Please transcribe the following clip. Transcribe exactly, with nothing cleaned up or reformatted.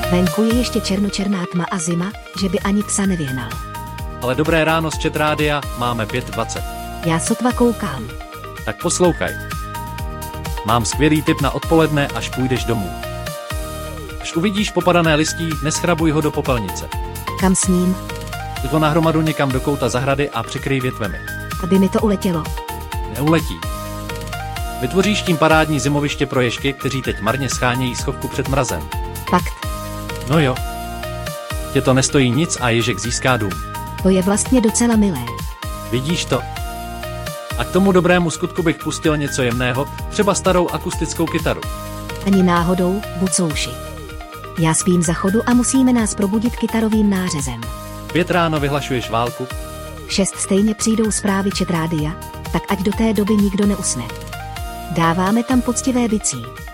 Venku je ještě černočerná tma a zima, že by ani psa nevyhnal. Ale dobré ráno z Chat Rádia, máme pět dvacet. Já sotva koukám. Tak poslouchaj. Mám skvělý tip na odpoledne, až půjdeš domů. Až uvidíš popadané listí, neschrabuj ho do popelnice. Kam s ním? Jdi to nahromadu někam do kouta zahrady a přikryj větvemi. Aby mi to uletělo. Neuletí. Vytvoříš tím parádní zimoviště pro ježky, kteří teď marně schánějí schovku před mrazem. Fakt. No jo. Tě to nestojí nic a ježek získá dům. To je vlastně docela milé. Vidíš to? A k tomu dobrému skutku bych pustil něco jemného, třeba starou akustickou kytaru. Ani náhodou, bucouši. Já spím za chodu a musíme nás probudit kytarovým nářezem. Pět ráno vyhlašuješ válku? V šest stejně přijdou zprávy Chat Rádia, tak ať do té doby nikdo neusne. Dáváme tam poctivé bicí.